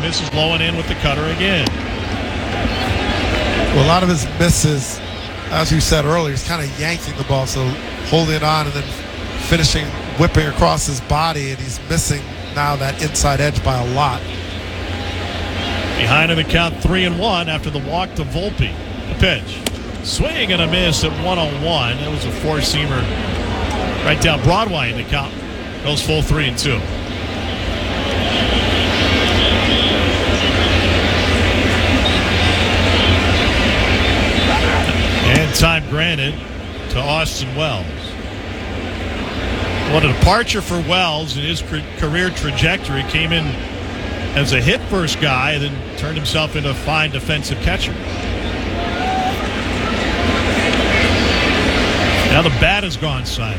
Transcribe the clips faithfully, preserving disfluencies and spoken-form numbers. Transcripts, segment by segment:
misses low and in with the cutter again. Well, a lot of his misses, as you said earlier, he's kind of yanking the ball, so holding it on and then finishing, whipping across his body, and he's missing now that inside edge by a lot. Behind in the count, three and one after the walk to Volpe. The pitch. Swing and a miss at one oh one. It was a four-seamer right down Broadway in the count. Goes full three and two. And time granted to Austin Wells. What a departure for Wells in his career trajectory. Came in as a hit first guy, then turned himself into a fine defensive catcher. Now the bat has gone silent.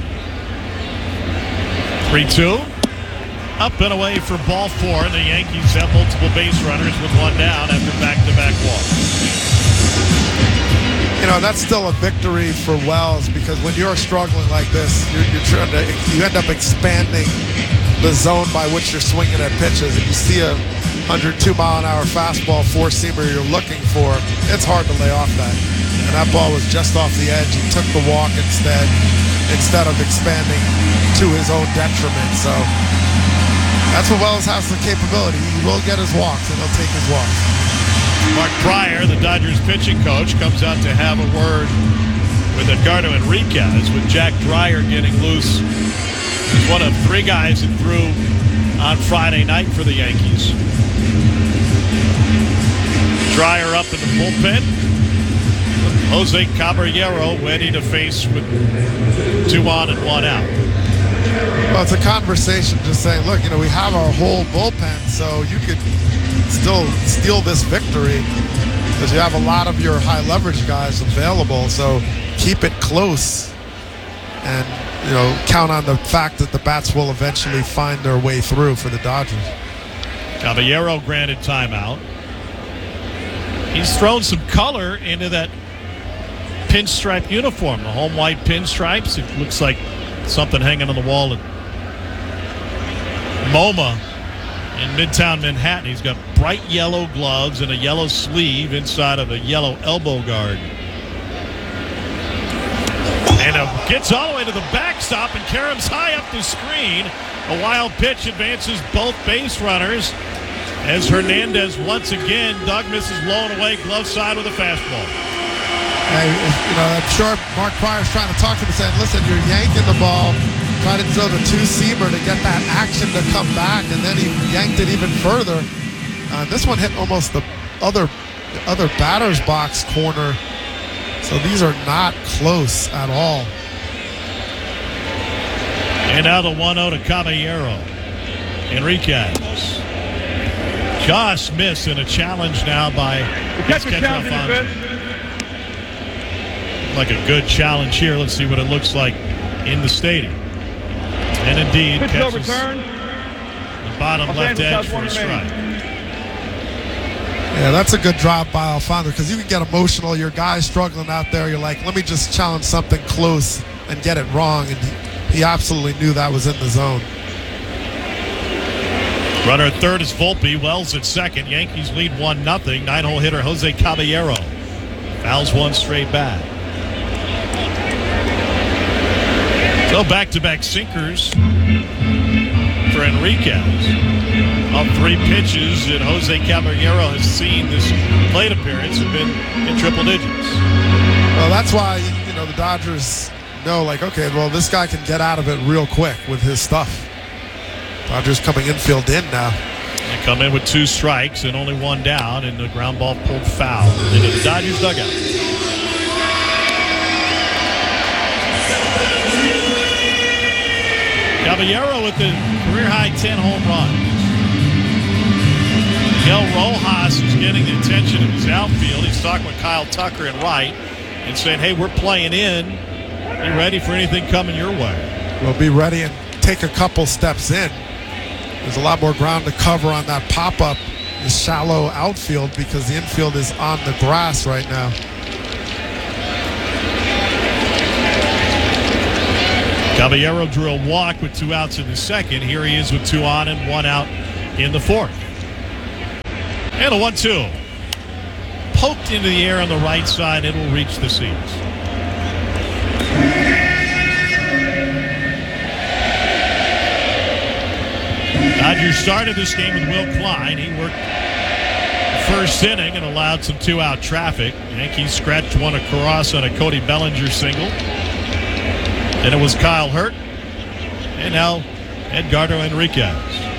three two. Up and away for ball four. And the Yankees have multiple base runners with one down after back-to-back walks. You know, that's still a victory for Wells, because when you're struggling like this, you're, you're trying to, you end up expanding the zone by which you're swinging at pitches. If you see a one oh two mile an hour fastball four-seamer you're looking for, it's hard to lay off that. And that ball was just off the edge. He took the walk instead, instead of expanding to his own detriment. So that's what Wells has the capability. He will get his walks, and he'll take his walks. Mark Prior, the Dodgers pitching coach, comes out to have a word with Edgardo Enriquez, with Jack Dreyer getting loose. He's one of three guys that threw on Friday night for the Yankees. Dreyer up in the bullpen. Jose Caballero ready to face with two on and one out. Well, it's a conversation just saying, look, you know, we have our whole bullpen, so you could still steal this victory because you have a lot of your high leverage guys available. So keep it close and, you know, count on the fact that the bats will eventually find their way through for the Dodgers. Caballero granted timeout. He's thrown some color into that pinstripe uniform, the home white pinstripes. It looks like something hanging on the wall at MoMA in Midtown Manhattan. He's got bright yellow gloves and a yellow sleeve inside of a yellow elbow guard. And it gets all the way to the backstop, and Karam's high up the screen. A wild pitch advances both base runners as Hernandez once again, Doug misses low and away, glove side with a fastball. Hey, you know, I'm sure Mark Pryor's trying to talk to him and saying, listen, you're yanking the ball, trying to throw the two-seamer to get that action to come back, and then he yanked it even further. Uh, this one hit almost the other, the other batter's box corner, so these are not close at all. And now the one oh to Caballero. Enriquez. Just missed in a challenge now by his catcher Alfonso. Like a good challenge here. Let's see what it looks like in the stadium. And indeed, pitch catches overturned. The bottom Los left Angeles edge for a strike. Yeah, that's a good drop by Alfonso, because you can get emotional. Your guy's struggling out there. You're like, let me just challenge something close and get it wrong. And he, he absolutely knew that was in the zone. Runner at third is Volpe. Wells at second. Yankees lead one nothing. Nine-hole hitter Jose Caballero fouls one straight bat. So back-to-back sinkers for Enriquez. All three pitches that Jose Caballero has seen this plate appearance have been in triple digits. Well, that's why, you know, the Dodgers know, like, okay, well, this guy can get out of it real quick with his stuff. Dodgers coming infield in now. They come in with two strikes and only one down, and the ground ball pulled foul into the Dodgers dugout. Caballero with the career-high ten home runs. Miguel Rojas is getting the attention of his outfield. He's talking with Kyle Tucker and Wright and saying, hey, we're playing in. Be ready for anything coming your way. We'll be ready and take a couple steps in. There's a lot more ground to cover on that pop-up, the shallow outfield, because the infield is on the grass right now. Caballero drew a walk with two outs in the second. Here he is with two on and one out in the fourth. And a one two. Poked into the air on the right side. It will reach the seats. Dodgers started this game with Will Klein. He worked the first inning and allowed some two-out traffic. Yankees scratched one across on a Cody Bellinger single. Then it was Kyle Hurt. And now Edgardo Enriquez.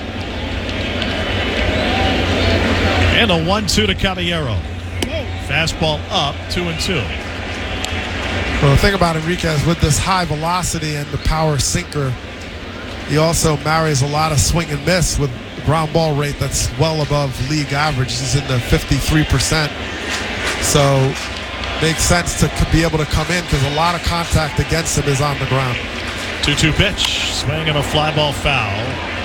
And a one two to Caballero. Fastball up, two and two. Well, the thing about Enriquez, with this high velocity and the power sinker, he also marries a lot of swing and miss with a ground ball rate that's well above league average. He's in the fifty-three percent. So makes sense to be able to come in because a lot of contact against him is on the ground. two two pitch. Swing and a fly ball foul.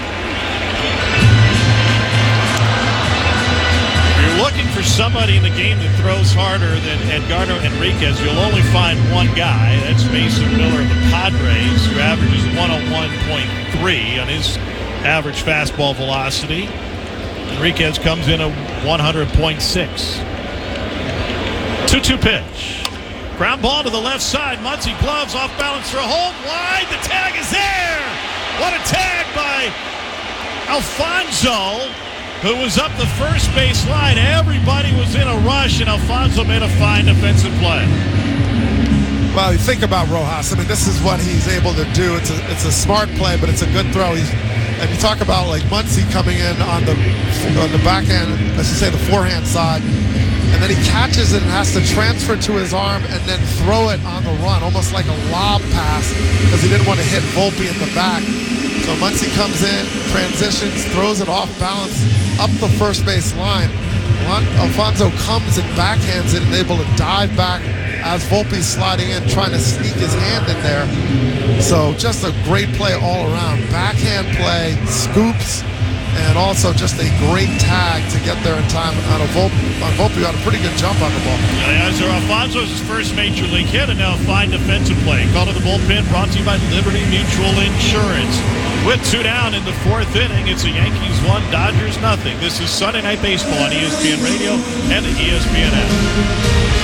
If you're looking for somebody in the game that throws harder than Edgardo Enriquez, you'll only find one guy. That's Mason Miller of the Padres, who averages one oh one point three on his average fastball velocity. Enriquez comes in at one hundred point six. two two pitch. Ground ball to the left side. Muncy gloves off balance for a home. Wide. The tag is there. What a tag by Alfonso, who was up the first base line. Everybody was in a rush, and Alfonso made a fine defensive play. Well, you think about Rojas. I mean, this is what he's able to do. It's a it's a smart play, but it's a good throw. He's, and you talk about like Muncy coming in on the on the backhand, let's just say the forehand side, and then he catches it and has to transfer to his arm and then throw it on the run, almost like a lob pass, because he didn't want to hit Volpe in the back. So Muncy comes in, transitions, throws it off balance up the first base line. Alfonso comes and backhands it and able to dive back as Volpe's sliding in, trying to sneak his hand in there. So just a great play all around. Backhand play, scoops, and also just a great tag to get there in time. On, a Volpe, on Volpe, got a pretty good jump on the ball. As Alfonso's first major league hit, and now a fine defensive play. Call to the bullpen, brought to you by Liberty Mutual Insurance. With two down in the fourth inning, it's a Yankees one, Dodgers nothing. This is Sunday Night Baseball on E S P N Radio and the E S P N app.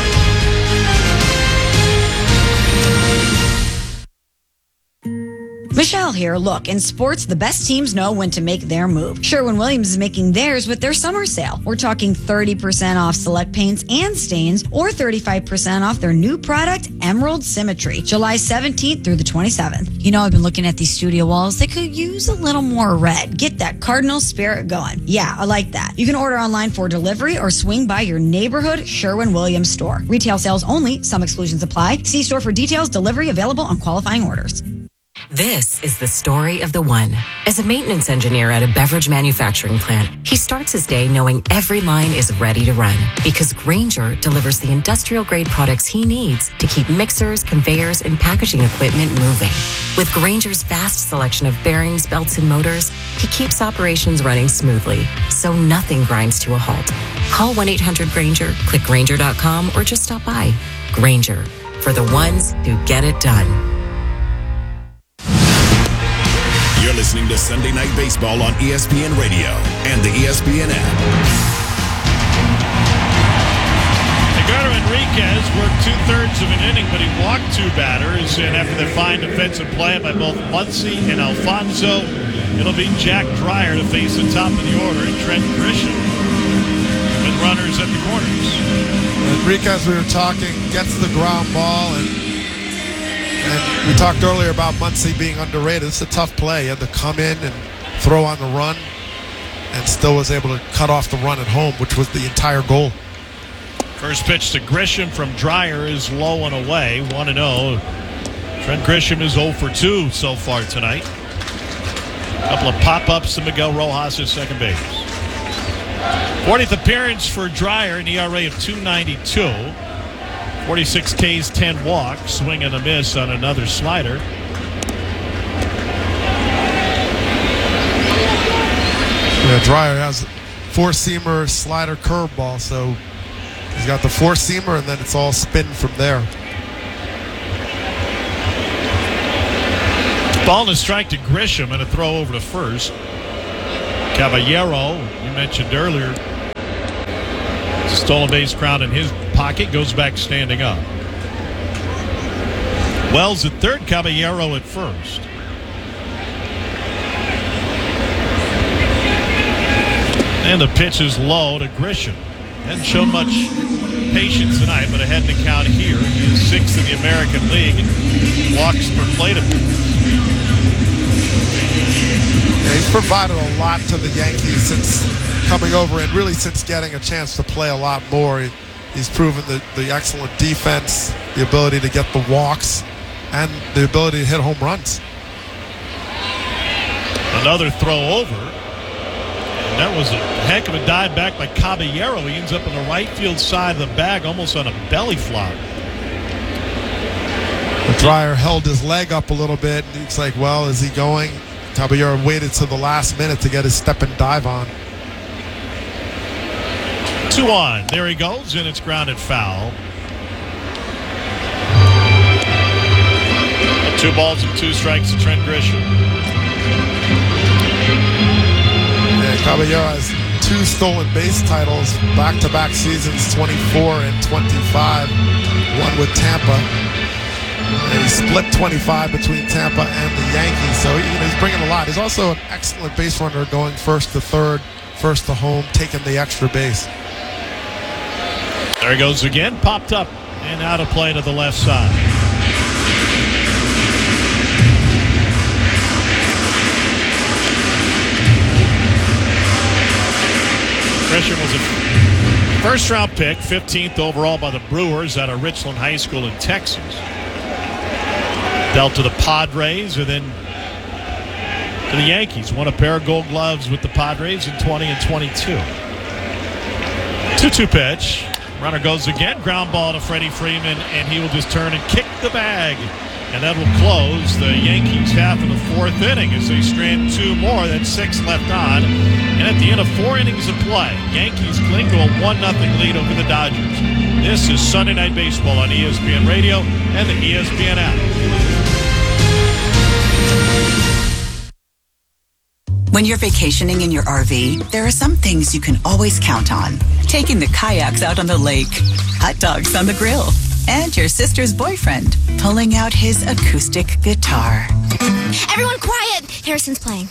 Michelle here. Look, in sports, the best teams know when to make their move. Sherwin-Williams is making theirs with their summer sale. We're talking thirty percent off select paints and stains, or thirty-five percent off their new product, Emerald Symmetry, July seventeenth through the twenty-seventh. You know, I've been looking at these studio walls. They could use a little more red. Get that Cardinal spirit going. Yeah, I like that. You can order online for delivery or swing by your neighborhood Sherwin-Williams store. Retail sales only. Some exclusions apply. See store for details. Delivery available on qualifying orders. This is the story of the one. As a maintenance engineer at a beverage manufacturing plant, he starts his day knowing every line is ready to run because Grainger delivers the industrial-grade products he needs to keep mixers, conveyors, and packaging equipment moving. With Grainger's vast selection of bearings, belts, and motors, he keeps operations running smoothly, so nothing grinds to a halt. Call one eight hundred Grainger, click Grainger dot com, or just stop by. Grainger, for the ones who get it done. You're listening to Sunday Night Baseball on E S P N Radio and the E S P N app. Edgardo Enriquez worked two-thirds of an inning, but he walked two batters. And after the fine defensive play by both Muncy and Alfonso, it'll be Jack Dreyer to face the top of the order and Trent Grisham with runners at the corners. Enriquez, we were talking, gets the ground ball, and And we talked earlier about Muncy being underrated. It's a tough play. He had to come in and throw on the run and still was able to cut off the run at home, which was the entire goal. First pitch to Grisham from Dreyer is low and away, one and oh. Trent Grisham is oh for two so far tonight. A couple of pop-ups to Miguel Rojas at second base. fortieth appearance for Dreyer, an E R A of two ninety-two. forty-six Ks, ten walks, swing and a miss on another slider. Yeah, Dreyer has four-seamer, slider, curveball, so he's got the four-seamer, and then it's all spin from there. Ball and a strike to Grisham and a throw over to first. Caballero, you mentioned earlier, Stolen base ground in his pocket, goes back standing up. Wells at third, Caballero at first. And the pitch is low to Grisham. Hasn't shown much patience tonight, but ahead in the count here. He is sixth in the American League in walks per plate appearance. Yeah, he's provided a lot to the Yankees since coming over, and really since getting a chance to play a lot more. He, he's proven the, the excellent defense, the ability to get the walks, and the ability to hit home runs. Another throw over. That was a heck of a dive back by Caballero. He ends up on the right field side of the bag, almost on a belly flop. The Dreyer held his leg up a little bit, and it's like, well, is he going? Caballero waited to the last minute to get his step and dive on. Two on. There he goes, and it's grounded foul. Two balls and two strikes to Trent Grisham. Caballero has two stolen base titles, back-to-back seasons, twenty-four and twenty-five, one with Tampa. And he split twenty-five between Tampa and the Yankees, so you know, he's bringing a lot. He's also an excellent base runner, going first to third, first to home, taking the extra base. There he goes again, popped up and out of play to the left side. Grisham was a first-round pick, fifteenth overall by the Brewers out of Richland High School in Texas. Dealt to the Padres and then to the Yankees. Won a pair of Gold Gloves with the Padres in twenty and twenty-two. two two pitch. Runner goes again. Ground ball to Freddie Freeman, and he will just turn and kick the bag. And that will close the Yankees half of the fourth inning as they strand two more. That's six left on. And at the end of four innings of play, Yankees cling to a one nothing lead over the Dodgers. This is Sunday Night Baseball on E S P N Radio and the E S P N app. When you're vacationing in your R V, there are some things you can always count on. Taking the kayaks out on the lake, hot dogs on the grill, and your sister's boyfriend pulling out his acoustic guitar. Everyone quiet! Harrison's playing.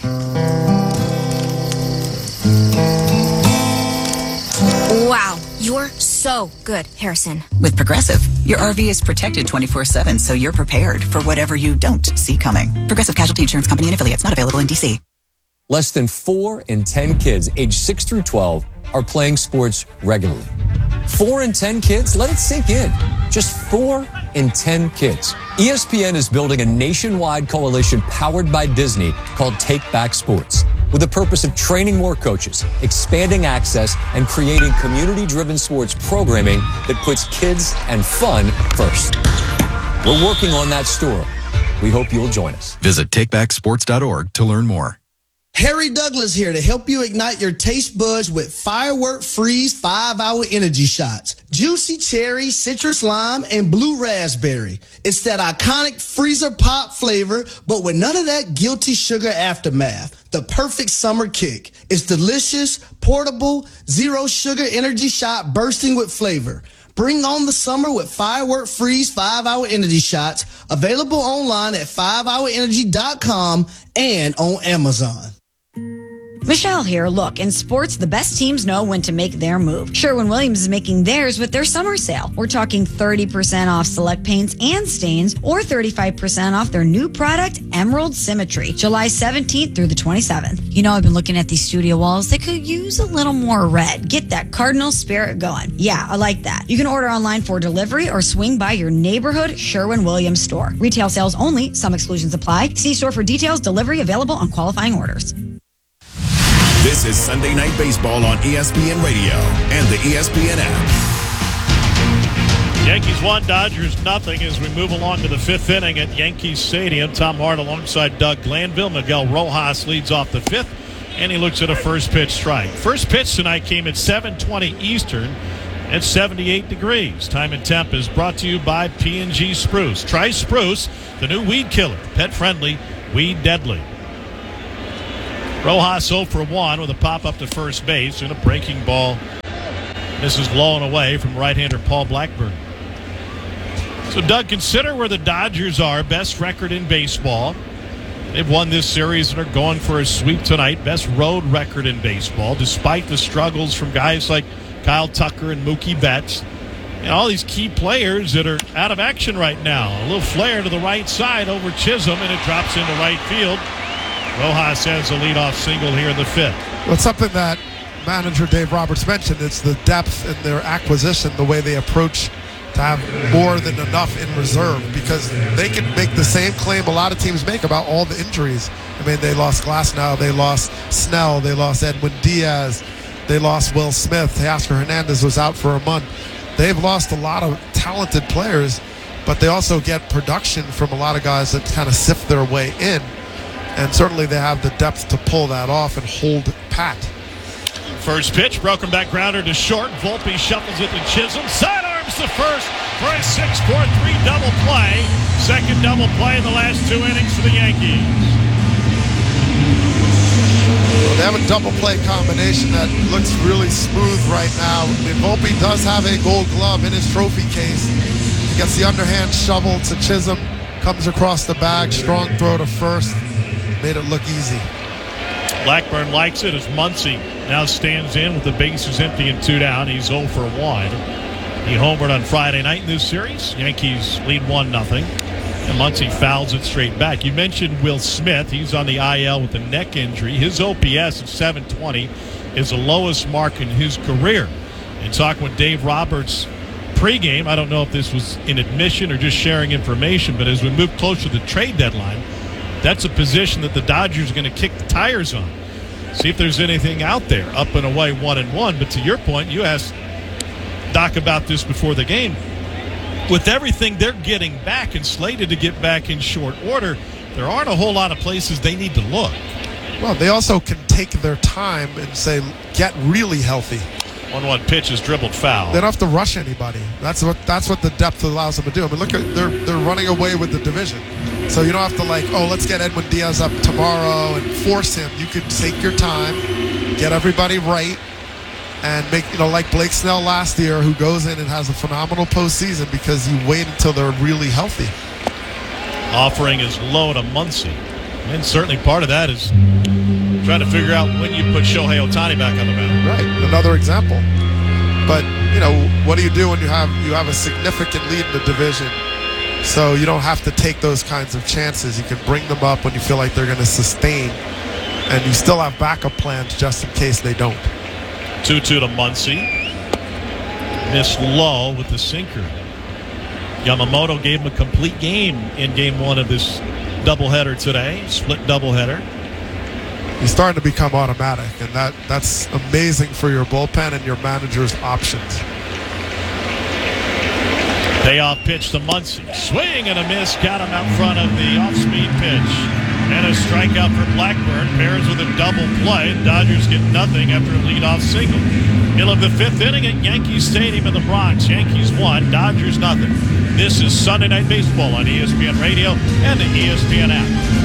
Wow, you're so good, Harrison. With Progressive, your R V is protected twenty-four seven, so you're prepared for whatever you don't see coming. Progressive Casualty Insurance Company and affiliates, not available in D C. Less than four in ten kids aged six through twelve are playing sports regularly. Four in ten kids? Let it sink in. Just four in ten kids. E S P N is building a nationwide coalition powered by Disney called Take Back Sports, with the purpose of training more coaches, expanding access, and creating community-driven sports programming that puts kids and fun first. We're working on that story. We hope you'll join us. Visit take back sports dot org to learn more. Harry Douglas here to help you ignite your taste buds with Firework Freeze five hour energy shots. Juicy cherry, citrus lime, and blue raspberry. It's that iconic freezer pop flavor, but with none of that guilty sugar aftermath. The perfect summer kick. It's delicious, portable, zero sugar energy shot bursting with flavor. Bring on the summer with Firework Freeze five hour energy shots. Available online at five hour energy dot com and on Amazon. Michelle here. Look, in sports, the best teams know when to make their move. Sherwin-Williams is making theirs with their summer sale. We're talking thirty percent off select paints and stains, or thirty-five percent off their new product, Emerald Symmetry, July seventeenth through the twenty-seventh. You know, I've been looking at these studio walls. They could use a little more red. Get that Cardinal spirit going. Yeah, I like that. You can order online for delivery or swing by your neighborhood Sherwin-Williams store. Retail sales only. Some exclusions apply. See store for details. Delivery available on qualifying orders. This is Sunday Night Baseball on E S P N Radio and the E S P N app. Yankees one, Dodgers nothing as we move along to the fifth inning at Yankee Stadium. Tom Hart alongside Doug Glanville. Miguel Rojas leads off the fifth, and he looks at a first pitch strike. First pitch tonight came at seven twenty Eastern at seventy-eight degrees. Time and temp is brought to you by P and G Spruce. Try Spruce, the new weed killer. Pet friendly, weed deadly. Rojas oh for one with a pop up to first base and a breaking ball This is blown away from right-hander Paul Blackburn. So, Doug, consider where the Dodgers are. Best record in baseball. They've won this series and are going for a sweep tonight. Best road record in baseball, despite the struggles from guys like Kyle Tucker and Mookie Betts. And all these key players that are out of action right now. A little flare to the right side over Chisholm, and it drops into right field. Rojas has a leadoff single here in the fifth. Well, it's something that manager Dave Roberts mentioned. It's the depth in their acquisition, the way they approach to have more than enough in reserve, because they can make the same claim a lot of teams make about all the injuries. I mean, they lost Glasnow, they lost Snell, they lost Edwin Diaz, they lost Will Smith. Teoscar Hernandez was out for a month. They've lost a lot of talented players, but they also get production from a lot of guys that kind of sift their way in, and certainly they have the depth to pull that off and hold pat. First pitch, broken back grounder to short. Volpe shuffles it to Chisholm. Sidearms to first for a six four three double play. Second double play in the last two innings for the Yankees. Well, they have a double play combination that looks really smooth right now. I mean, Volpe does have a gold glove in his trophy case. He gets the underhand shovel to Chisholm, comes across the bag, strong throw to first. Made it look easy. Blackburn likes it as Muncy now stands in with the bases empty and two down. He's oh for one. He homered on Friday night in this series. Yankees lead one nothing. And Muncy fouls it straight back. You mentioned Will Smith. He's on the I L with a neck injury. His O P S of seven twenty is the lowest mark in his career. And talking with Dave Roberts pregame, I don't know if this was in admission or just sharing information, but as we move closer to the trade deadline, that's a position that the Dodgers are going to kick the tires on. See if there's anything out there, up and away, one and one. But to your point, you asked Doc about this before the game. With everything they're getting back and slated to get back in short order, there aren't a whole lot of places they need to look. Well, they also can take their time and say, get really healthy. one one pitch is dribbled foul. They don't have to rush anybody. That's what that's what the depth allows them to do. I mean, look at they're they're running away with the division. So you don't have to like, oh, let's get Edwin Diaz up tomorrow and force him. You can take your time, get everybody right, and make, you know, like Blake Snell last year, who goes in and has a phenomenal postseason because you wait until they're really healthy. Offering is low to Muncy. And certainly part of that is trying to figure out when you put Shohei Ohtani back on the mound. Right, another example. But, you know, what do you do when you have you have a significant lead in the division? So you don't have to take those kinds of chances. You can bring them up when you feel like they're going to sustain, and you still have backup plans just in case they don't. two two to Muncy. Missed low with the sinker. Yamamoto gave him a complete game in game one of this doubleheader today. Split doubleheader. He's starting to become automatic, and that, that's amazing for your bullpen and your manager's options. Payoff pitch to Muncy. Swing and a miss. Got him out front of the off-speed pitch. And a strikeout for Blackburn. Pairs with a double play. Dodgers get nothing after a leadoff single. Middle of the fifth inning at Yankee Stadium in the Bronx. Yankees one, Dodgers nothing. This is Sunday Night Baseball on E S P N Radio and the E S P N app.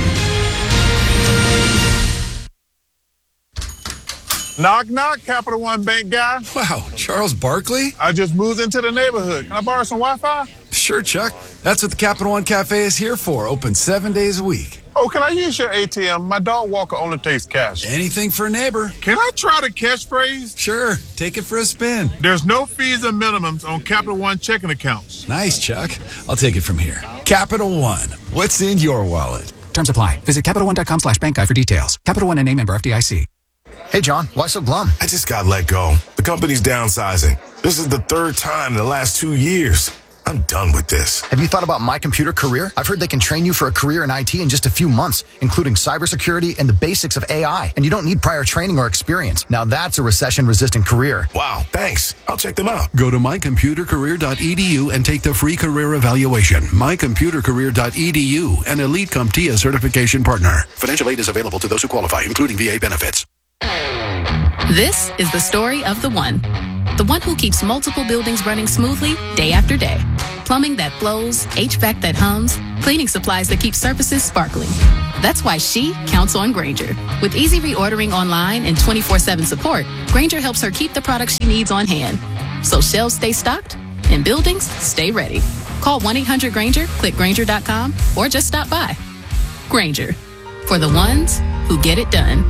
Knock, knock, Capital One Bank guy. Wow, Charles Barkley? I just moved into the neighborhood. Can I borrow some Wi-Fi? Sure, Chuck. That's what the Capital One Cafe is here for. Open seven days a week. Oh, can I use your A T M? My dog walker only takes cash. Anything for a neighbor. Can I try the catchphrase? Sure. Take it for a spin. There's no fees or minimums on Capital One checking accounts. Nice, Chuck. I'll take it from here. Capital One. What's in your wallet? Terms apply. Visit CapitalOne.com slash bank guide for details. Capital One and a member F D I C. Hey, John, why so glum? I just got let go. The company's downsizing. This is the third time in the last two years. I'm done with this. Have you thought about My Computer Career? I've heard they can train you for a career in I T in just a few months, including cybersecurity and the basics of A I. And you don't need prior training or experience. Now that's a recession-resistant career. Wow, thanks. I'll check them out. Go to my computer career dot e d u and take the free career evaluation. my computer career dot e d u, an Elite CompTIA certification partner. Financial aid is available to those who qualify, including V A benefits. This is the story of the one. The one who keeps multiple buildings running smoothly day after day. Plumbing that flows, H V A C that hums, cleaning supplies that keep surfaces sparkling. That's why she counts on Grainger. With easy reordering online and twenty-four seven support, Grainger helps her keep the products she needs on hand. So shelves stay stocked and buildings stay ready. Call one eight hundred Grainger, click Grainger dot com, or just stop by. Grainger, for the ones who get it done.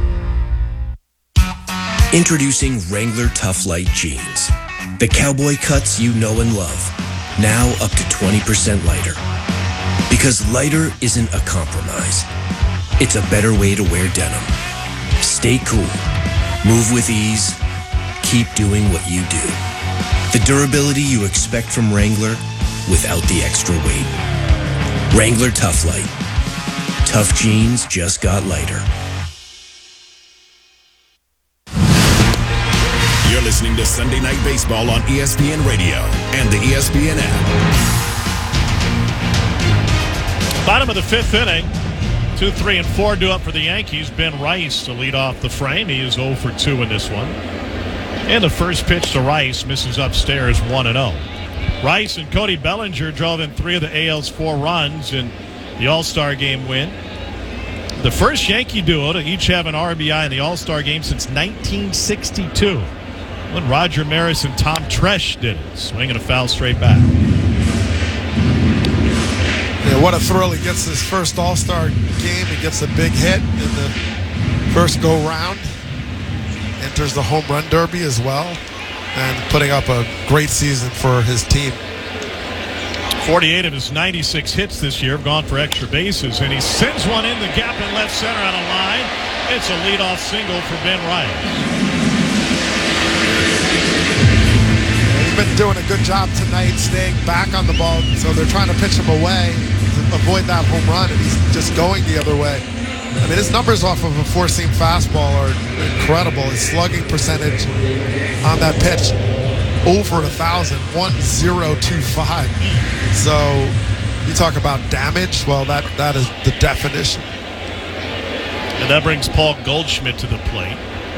Introducing Wrangler Tough Light Jeans. The cowboy cuts you know and love. Now up to twenty percent lighter. Because lighter isn't a compromise. It's a better way to wear denim. Stay cool. Move with ease. Keep doing what you do. The durability you expect from Wrangler without the extra weight. Wrangler Tough Light. Tough jeans just got lighter. You're listening to Sunday Night Baseball on E S P N Radio and the E S P N app. Bottom of the fifth inning. Two, three, and four due up for the Yankees. Ben Rice to lead off the frame. He is oh for two in this one. And the first pitch to Rice misses upstairs, one and oh. Rice and Cody Bellinger drove in three of the A L's four runs in the All-Star Game win. The first Yankee duo to each have an R B I in the All-Star Game since nineteen sixty-two, when Roger Maris and Tom Tresh did it, swinging a foul straight back. Yeah, what a thrill. He gets his first All-Star game. He gets a big hit in the first go-round. Enters the home run derby as well, and putting up a great season for his team. forty-eight of his ninety-six hits this year have gone for extra bases, and he sends one in the gap in left center on a line. It's a leadoff single for Ben Rice. He's been doing a good job tonight staying back on the ball, so they're trying to pitch him away to avoid that home run, and he's just going the other way. I mean, his numbers off of a four-seam fastball are incredible. His slugging percentage on that pitch, over a thousand, one zero two five. So you talk about damage. Well, that that is the definition. And that brings Paul Goldschmidt to the plate.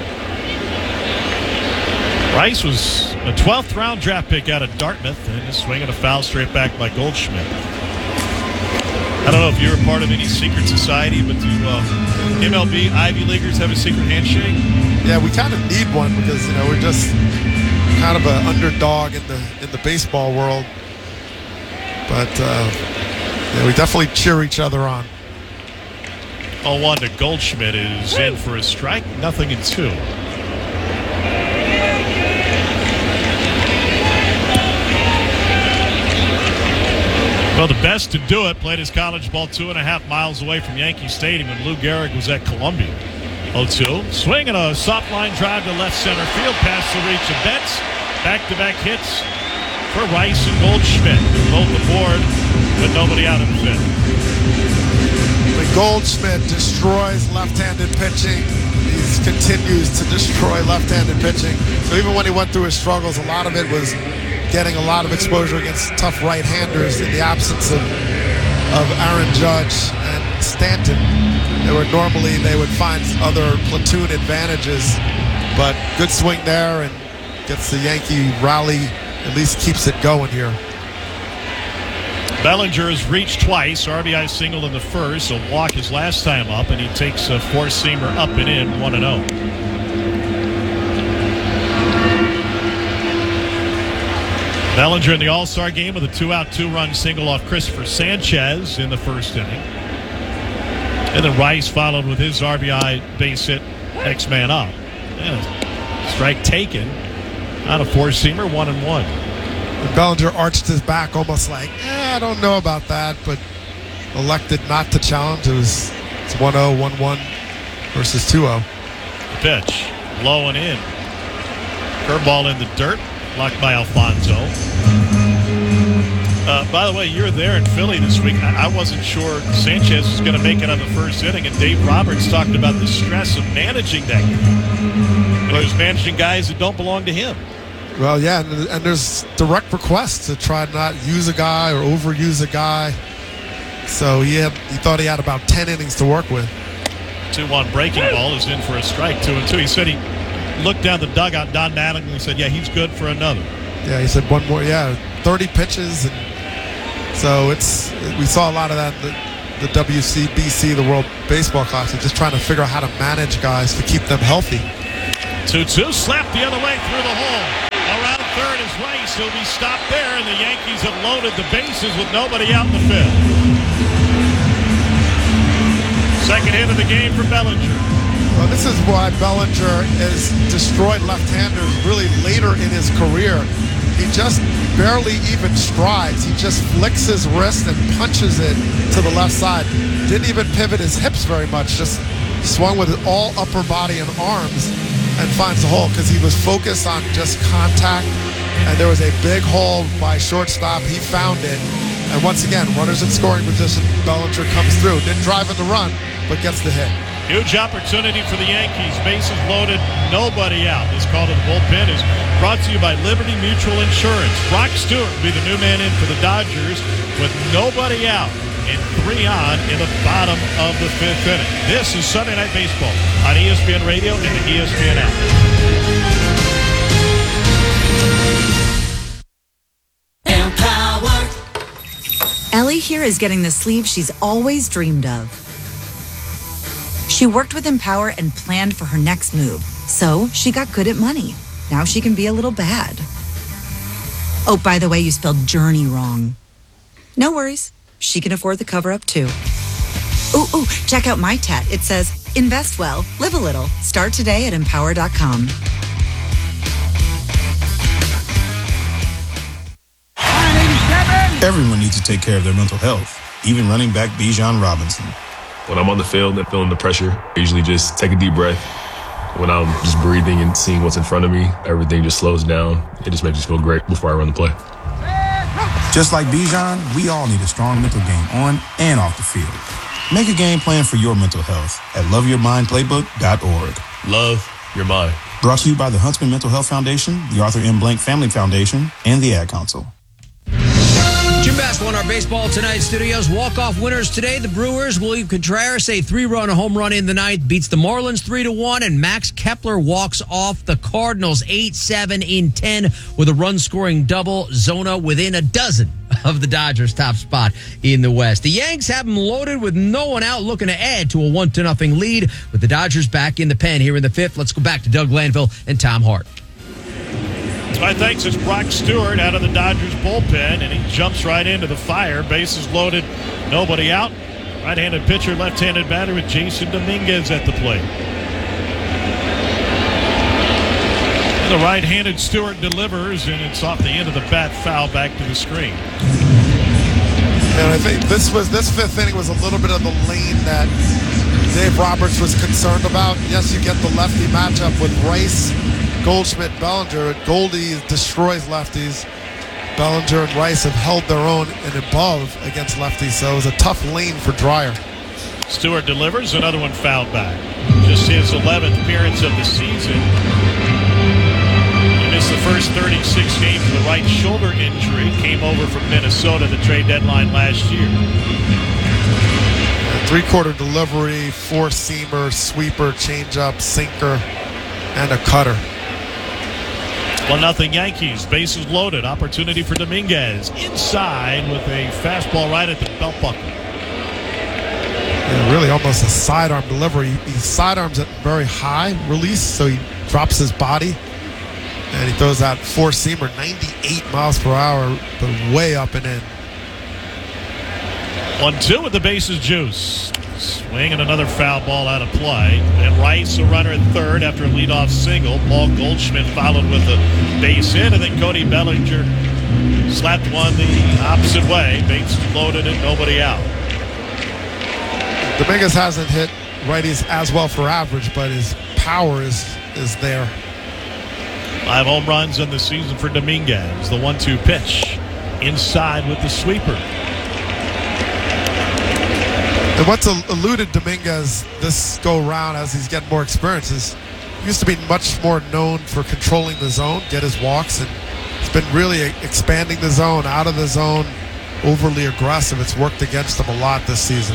Rice was a twelfth round draft pick out of Dartmouth, and is swinging a foul straight back by Goldschmidt. I don't know if you're a part of any secret society, but do uh, M L B Ivy Leaguers have a secret handshake? Yeah, we kind of need one because, you know, we're just kind of an underdog in the in the baseball world. But uh, yeah, we definitely cheer each other on. oh one to Goldschmidt is in for a strike. Nothing in two. Well, the best to do it played his college ball two and a half miles away from Yankee Stadium when Lou Gehrig was at Columbia. oh two. Swinging a soft line drive to left center field past the reach of Betts. Back-to-back hits for Rice and Goldschmidt. Both aboard, but nobody out in the fifth. When Goldschmidt destroys left-handed pitching, he continues to destroy left-handed pitching. So even when he went through his struggles, a lot of it was getting a lot of exposure against tough right-handers in the absence of, of Aaron Judge and Stanton. They were normally, they would find other platoon advantages, but good swing there and gets the Yankee rally, at least keeps it going here. Bellinger has reached twice, R B I single in the first, a walk his last time up, and he takes a four-seamer up and in, one and oh. Bellinger in the All-Star game with a two-out, two-run single off Christopher Sanchez in the first inning. And then Rice followed with his R B I base hit, next man up. Yeah, strike taken on a four-seamer, one and one. And Bellinger arched his back almost like, eh, I don't know about that, but elected not to challenge. It was it's one oh, one one versus two oh. The pitch, low and in. Curveball in the dirt. Blocked by Alfonso. Uh, by the way, you were there in Philly this week. I, I wasn't sure Sanchez was going to make it on the first inning, and Dave Roberts talked about the stress of managing that guy. But he was managing guys that don't belong to him. Well, yeah, and, and there's direct requests to try to not use a guy or overuse a guy. So he had, he thought he had about ten innings to work with. two one breaking ball is in for a strike, two and two. He said he looked down the dugout, Don Mattingly said, yeah, he's good for another. Yeah, he said one more, yeah, thirty pitches. And so it's, we saw a lot of that in the, the W C B C, the World Baseball Classic, just trying to figure out how to manage guys to keep them healthy. two two, slapped the other way through the hole. Around third is Rice. He'll be stopped there, and the Yankees have loaded the bases with nobody out in the fifth. Second hit of the game for Bellinger. Well, this is why Bellinger has destroyed left-handers really later in his career. He just barely even strides. He just flicks his wrist and punches it to the left side. Didn't even pivot his hips very much. Just swung with all upper body and arms and finds the hole because he was focused on just contact. And there was a big hole by shortstop. He found it. And once again, runners in scoring position. Bellinger comes through. Didn't drive in the run, but gets the hit. Huge opportunity for the Yankees. Bases loaded, nobody out. This call to the bullpen is brought to you by Liberty Mutual Insurance. Brock Stewart will be the new man in for the Dodgers with nobody out and three on in the bottom of the fifth inning. This is Sunday Night Baseball on E S P N Radio and the E S P N app. Empower. Ellie here is getting the sleeve she's always dreamed of. She worked with Empower and planned for her next move, so she got good at money. Now she can be a little bad. Oh, by the way, you spelled journey wrong. No worries. She can afford the cover-up, too. Ooh, ooh, check out my tat. It says, invest well, live a little. Start today at empower dot com. Everyone needs to take care of their mental health, even running back Bijan Robinson. When I'm on the field and feeling the pressure, I usually just take a deep breath. When I'm just breathing and seeing what's in front of me, everything just slows down. It just makes me feel great before I run the play. Just like Bijan, we all need a strong mental game on and off the field. Make a game plan for your mental health at love your mind playbook dot org. Love your mind. Brought to you by the Huntsman Mental Health Foundation, the Arthur M. Blank Family Foundation, and the Ad Council. Jim Basketball in our Baseball Tonight studios. Walk-off winners today. The Brewers, William Contreras, a three-run home run in the ninth, beats the Marlins three to one, and Max Kepler walks off the Cardinals eight seven in ten with a run-scoring double. Zona within a dozen of the Dodgers' top spot in the West. The Yanks have them loaded with no one out, looking to add to a one to nothing lead with the Dodgers back in the pen here in the fifth. Let's go back to Doug Glanville and Tom Hart. My thanks. It's Brock Stewart out of the Dodgers bullpen, and he jumps right into the fire. Bases loaded, nobody out. Right-handed pitcher, left-handed batter with Jason Dominguez at the plate. And the right-handed Stewart delivers, and it's off the end of the bat, foul back to the screen. And I think this was this fifth inning was a little bit of the lane that Dave Roberts was concerned about. Yes, you get the lefty matchup with Rice, Goldschmidt, Bellinger. Goldie destroys lefties. Bellinger and Rice have held their own and above against lefties, so it was a tough lane for Dreyer. Stewart delivers, another one fouled back. Just his eleventh appearance of the season. He missed the first thirty-six games with a right shoulder injury. Came over from Minnesota the trade deadline last year. Three-quarter delivery, four-seamer, sweeper, changeup, sinker, and a cutter. one nothing Yankees. Bases loaded. Opportunity for Dominguez. Inside with a fastball right at the belt buckle. Yeah, really almost a sidearm delivery. He sidearms it very high release, so he drops his body. And he throws that four-seamer, ninety-eight miles per hour, but way up and in. one two with the bases juice. Swing and another foul ball out of play. And Rice, a runner at third after a leadoff single. Paul Goldschmidt followed with a base hit, and then Cody Bellinger slapped one the opposite way. Bates loaded and nobody out. Dominguez hasn't hit righties as well for average, but his power is is there. Five home runs in the season for Dominguez. The one two pitch. Inside with the sweeper. And what's eluded Dominguez this go-round as he's getting more experience is he used to be much more known for controlling the zone, get his walks, and he's been really expanding the zone, out of the zone, overly aggressive. It's worked against him a lot this season.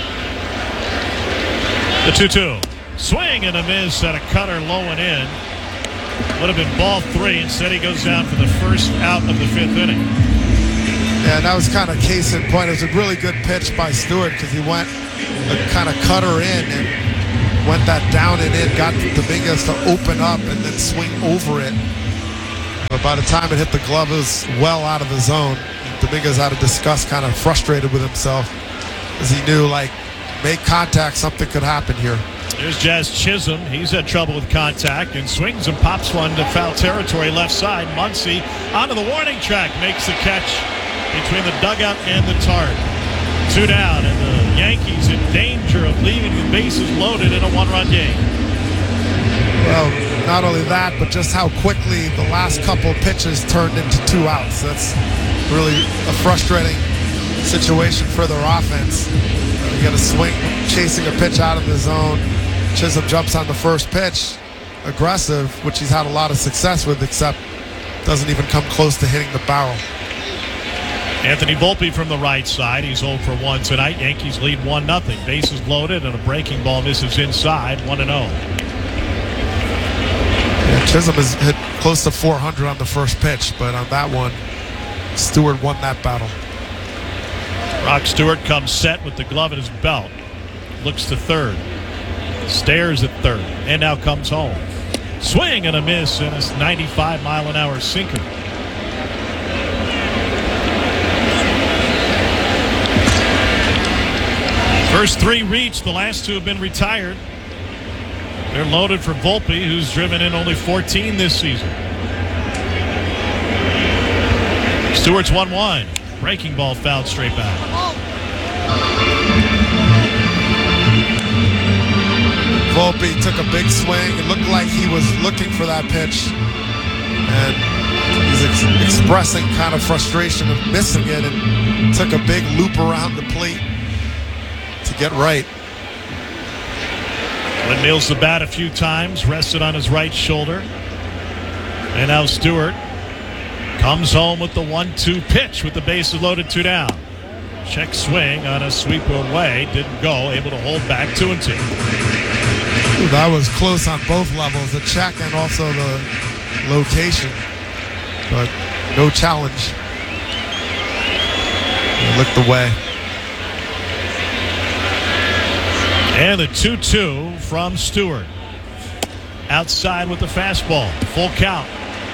The two two. Swing and a miss at a cutter low and in. Would have been ball three. Instead, he goes down for the first out of the fifth inning. Yeah, that was kind of case in point. It was a really good pitch by Stewart because he went kind of cut her in and went that down and in, got Dominguez to open up and then swing over it. But by the time it hit the glove, it was well out of the zone. Dominguez, out of disgust, kind of frustrated with himself as he knew, like, make contact, something could happen here. There's Jazz Chisholm. He's had trouble with contact and swings and pops one to foul territory left side. Muncy onto the warning track, makes the catch between the dugout and the tarp. Two down, and the Yankees in danger of leaving the bases loaded in a one-run game. Well, not only that, but just how quickly the last couple pitches turned into two outs. That's really a frustrating situation for their offense. Uh, you got a swing, chasing a pitch out of the zone. Chisholm jumps on the first pitch, aggressive, which he's had a lot of success with, except doesn't even come close to hitting the barrel. Anthony Volpe from the right side. He's oh for one tonight. Yankees lead one nothing. Bases loaded, and a breaking ball misses inside, one and oh. Yeah, Chisholm has hit close to four hundred on the first pitch, but on that one, Stewart won that battle. Brock Stewart comes set with the glove in his belt. Looks to third. Stares at third. And now comes home. Swing and a miss, and a ninety-five mile an hour sinker. First three reached. The last two have been retired. They're loaded for Volpe, who's driven in only fourteen this season. Stewart's one one. Breaking ball fouled straight back. Volpe took a big swing. It looked like he was looking for that pitch. And he's ex- expressing kind of frustration of missing it and took a big loop around the plate to get right. Windmills the bat a few times, rested on his right shoulder. And now Stewart comes home with the one two pitch with the bases loaded, two down. Check swing on a sweep away, didn't go, able to hold back two and two. Ooh, that was close on both levels, the check and also the location, but no challenge. He looked away. And the two two from Stewart. Outside with the fastball. Full count.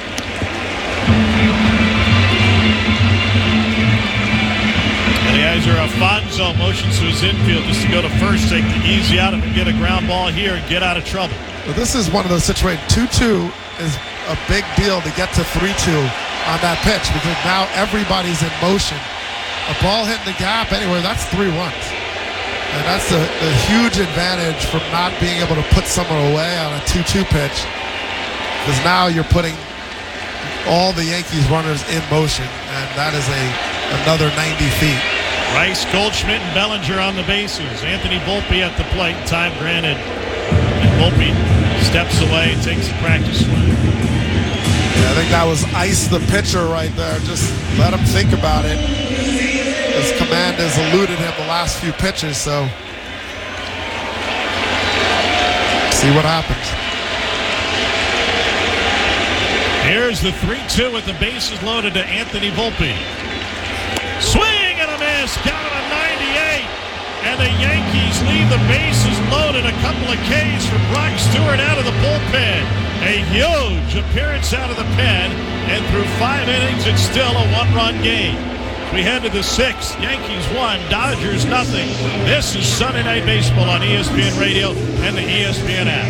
Eliezer Alfonso motions to his infield just to go to first, take the easy out of him, get a ground ball here and get out of trouble. Well, this is one of those situations. two two is a big deal to get to three two on that pitch because now everybody's in motion. A ball hitting the gap anywhere, that's three runs. And that's the, the huge advantage from not being able to put someone away on a two two pitch, because now you're putting all the Yankees runners in motion, and that is a another ninety feet. Rice, Goldschmidt, and Bellinger on the bases. Anthony Volpe at the plate. Time granted. And Volpe steps away and takes a practice swing. Yeah, I think that was ice the pitcher right there. Just let him think about it. His command has eluded him the last few pitches, so see what happens. Here's the three two with the bases loaded to Anthony Volpe. Swing and a miss, count of a ninety-eight. And the Yankees leave the bases loaded. A couple of Ks for Brock Stewart out of the bullpen. A huge appearance out of the pen. And through five innings, it's still a one-run game. We head to the sixth. Yankees one, Dodgers nothing. This is Sunday Night Baseball on E S P N Radio and the E S P N app.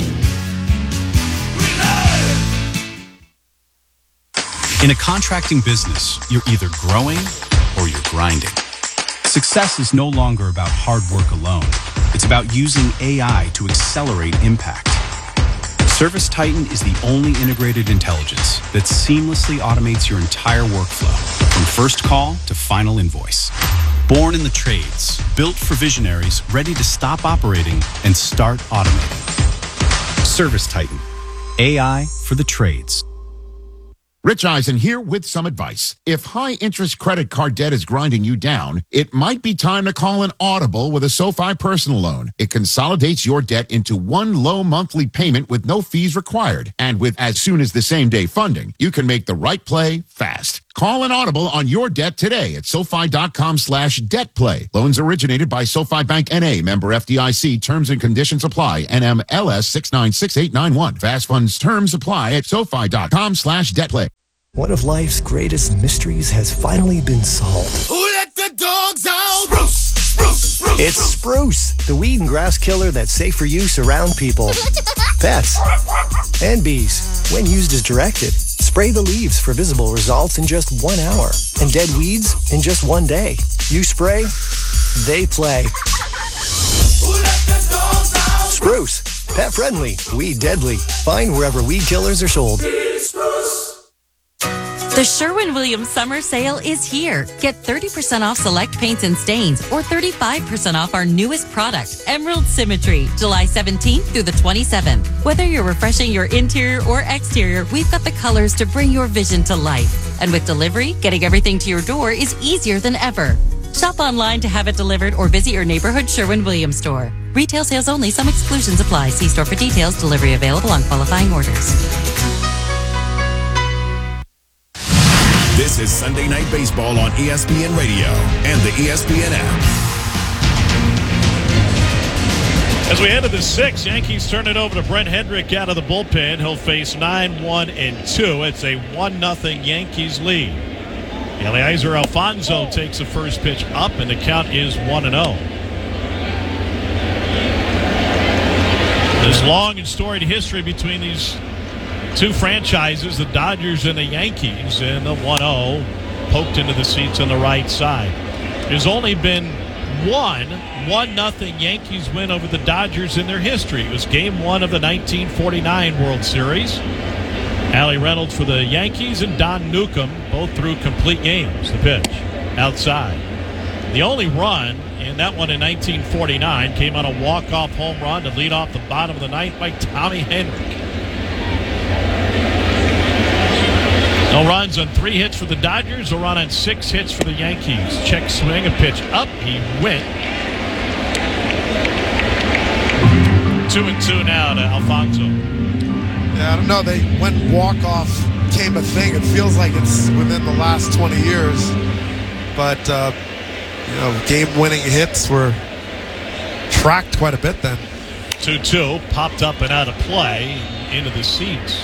In a contracting business, you're either growing or you're grinding. Success is no longer about hard work alone. It's about using A I to accelerate impact. ServiceTitan is the only integrated intelligence that seamlessly automates your entire workflow, from first call to final invoice. Born in the trades, built for visionaries ready to stop operating and start automating. ServiceTitan, A I for the trades. Rich Eisen here with some advice. If high-interest credit card debt is grinding you down, it might be time to call an Audible with a SoFi personal loan. It consolidates your debt into one low monthly payment with no fees required. And with as soon as the same day funding, you can make the right play fast. Call an audible on your debt today at SoFi.com slash debt play. Loans originated by SoFi Bank N A, member F D I C. Terms and conditions apply. N M L S six nine six eight nine one. Fast funds terms apply at SoFi.com slash debt play. One of life's greatest mysteries has finally been solved. Who let the dogs out? Spruce, spruce, spruce. It's Spruce, the weed and grass killer that's safe for use around people, pets, and bees. When used as directed, spray the leaves for visible results in just one hour, and dead weeds in just one day. You spray, they play. Who let the dogs out? Spruce, pet friendly, weed deadly. Find wherever weed killers are sold. The Sherwin-Williams Summer Sale is here. Get thirty percent off select paints and stains or thirty-five percent off our newest product, Emerald Symmetry, July seventeenth through the twenty-seventh. Whether you're refreshing your interior or exterior, we've got the colors to bring your vision to life. And with delivery, getting everything to your door is easier than ever. Shop online to have it delivered or visit your neighborhood Sherwin-Williams store. Retail sales only. Some exclusions apply. See store for details. Delivery available on qualifying orders. This is Sunday Night Baseball on E S P N Radio and the E S P N app. As we head to the sixth, Yankees turn it over to Brent Hendrick out of the bullpen. He'll face nine one and two. It's a one nothing Yankees lead. Eliezer Alfonso takes the first pitch up, and the count is one and oh. This long and storied history between these two franchises, the Dodgers and the Yankees, and the one oh poked into the seats on the right side. There's only been one one nothing Yankees win over the Dodgers in their history. It was game one of the nineteen forty-nine World Series. Allie Reynolds for the Yankees and Don Newcomb both threw complete games. The pitch outside. The only run in that one in nineteen forty-nine came on a walk-off home run to lead off the bottom of the ninth by Tommy Hendrick. No runs on three hits for the Dodgers. A run on six hits for the Yankees. Check swing, a pitch up. He went. Two and two now to Alfonso. Yeah, I don't know. They when walk-off became a thing, it feels like it's within the last twenty years. But, uh, you know, game-winning hits were tracked quite a bit then. two two, popped up and out of play into the seats.